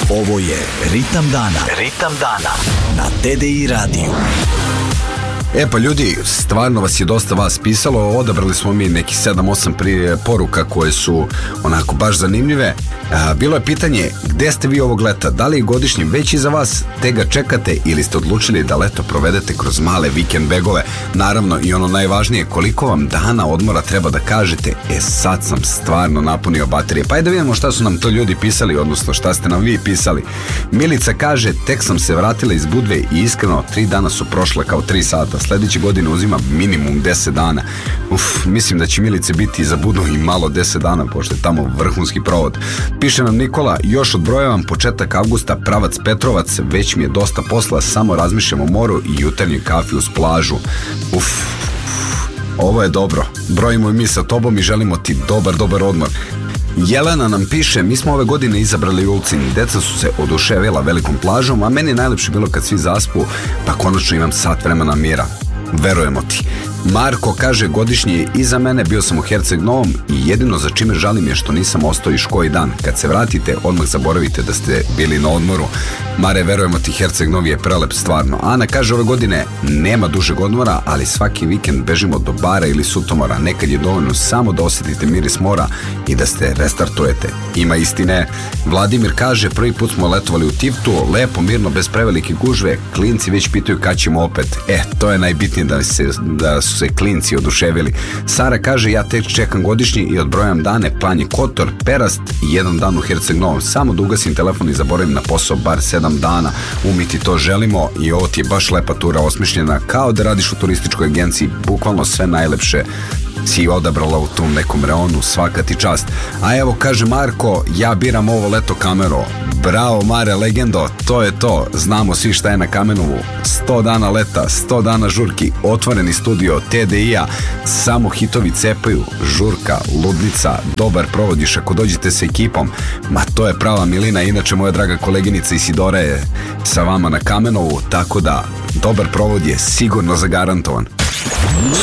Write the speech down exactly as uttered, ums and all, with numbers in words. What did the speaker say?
Ovo je Ritam dana. Ritam dana na T D I radiju. E pa ljudi, stvarno vas je dosta vas pisalo, odabrali smo mi neki sedam osam poruka koje su onako baš zanimljive. A, bilo je pitanje, gde ste vi ovog leta? Da li je godišnji već iza vas, te ga čekate ili ste odlučili da leto provedete kroz male vikend begove? Naravno i ono najvažnije, koliko vam dana odmora treba da kažete, e sad sam stvarno napunio baterije. Pa ajde da vidimo šta su nam to ljudi pisali, odnosno šta ste nam vi pisali. Milica kaže, tek sam se vratila iz Budve i iskreno tri dana su prošla kao tri sata. Sljedeće godine uzima minimum deset dana. Uf, mislim da će Milice biti za Budvu i malo deset dana, pošto je tamo vrhunski provod. Piše nam Nikola, još odbrojavam početak avgusta, pravac Petrovac, već mi je dosta posla, samo razmišljam o moru i jutarnjoj kafi uz plažu. Uf, ovo je dobro. Brojimo i mi sa tobom i želimo ti dobar, dobar odmor. Jelena nam piše, mi smo ove godine izabrali Ulcin, deca su se oduševila velikom plažom, a meni je najlepše bilo kad svi zaspu, pa konačno imam sat vremena mira. Verujemo ti. Marko kaže, godišnji je iza mene, bio sam u Herceg Novom i jedino za čime žalim je što nisam ostao još koji dan. Kad se vratite, odmah zaboravite da ste bili na odmoru. Mare, verujemo ti, Herceg Novi je prelep stvarno. Ana kaže, ove godine nema dužeg odmora, ali svaki vikend bežimo do bara ili sutomora. Nekad je dovoljno samo da osjetite miris mora i da ste restartujete. Ima istine. Vladimir kaže, prvi put smo letovali u Tivtu, lepo, mirno, bez prevelike gužve. Klinci već pitaju kad ćemo opet. E, to je najbitnije, da se da su se klinci oduševili. Sara kaže, ja tek čekam godišnji i odbrojam dane, plan je Kotor, Perast i jedan dan u Herceg Novom. Samo da ugasim telefon i zaboravim na posao bar sedam dana. Umiti to želimo i ovo ti je baš lepa tura osmišljena, kao da radiš u turističkoj agenciji, bukvalno sve najlepše si odabrala u tom nekom reonu, svaka ti čast. A evo, kaže Marko, ja biram ovo leto Kamero. Bravo Mare, legendo, to je to, znamo svi šta je na Kamenovu. sto dana leta, sto dana žurki, otvoreni studio T D I-a, samo hitovi cepaju, žurka, ludnica, dobar provodiš ako dođete sa ekipom. Ma to je prava milina, inače moja draga koleginica Isidora je sa vama na Kamenovu, tako da dobar provod je sigurno zagarantovan.